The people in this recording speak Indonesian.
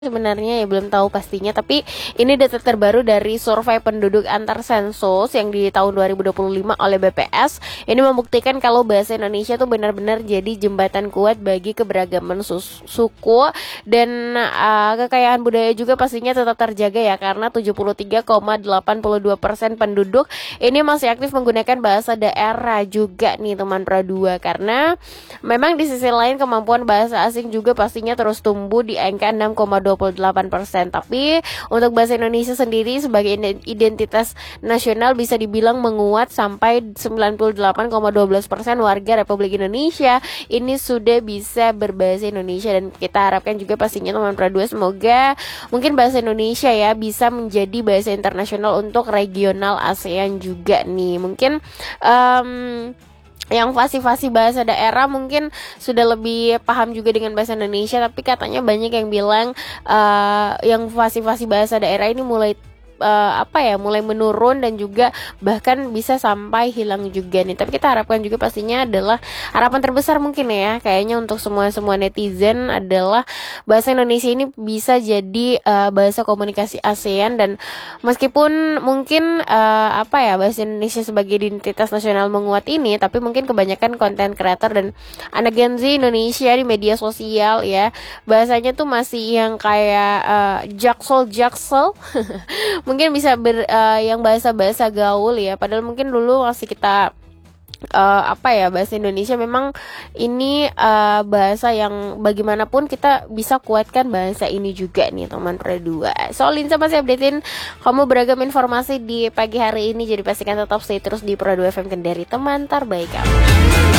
sebenarnya ya belum tahu pastinya, tapi ini data terbaru dari survei penduduk antar sensus yang di tahun 2025 oleh BPS. Ini membuktikan kalau bahasa Indonesia tuh benar-benar jadi jembatan kuat bagi keberagaman suku dan kekayaan budaya juga pastinya tetap terjaga ya, karena 73,82% penduduk ini masih aktif menggunakan bahasa daerah juga nih teman Pro 2, karena memang di sisi lain kemampuan bahasa asing juga pastinya terus tumbuh di angka 6,28%. Tapi untuk bahasa Indonesia sendiri sebagai identitas nasional bisa dibilang menguat sampai 98,12% warga Republik Indonesia ini sudah bisa berbahasa Indonesia, dan kita harapkan juga pastinya teman Pro 2 semoga mungkin bahasa Indonesia ya bisa menjadi bahasa internasional untuk regional ASEAN juga nih. Mungkin yang fasih-fasih bahasa daerah mungkin sudah lebih paham juga dengan bahasa Indonesia, tapi katanya banyak yang bilang yang fasih-fasih bahasa daerah ini mulai mulai menurun dan juga bahkan bisa sampai hilang juga nih. Tapi kita harapkan juga pastinya adalah harapan terbesar mungkin ya kayaknya untuk semua netizen adalah bahasa Indonesia ini bisa jadi bahasa komunikasi ASEAN. Dan meskipun mungkin bahasa Indonesia sebagai identitas nasional menguat ini, tapi mungkin kebanyakan konten kreator dan anak Gen Z Indonesia di media sosial ya bahasanya tuh masih yang kayak jaksel mungkin bisa yang bahasa gaul ya, padahal mungkin dulu masih kita bahasa Indonesia memang ini bahasa yang bagaimanapun kita bisa kuatkan bahasa ini juga nih teman Pro 2. So Linsa masih updatein kamu beragam informasi di pagi hari ini, jadi pastikan tetap stay terus di Pro 2 FM Kendari, teman terbaik kamu.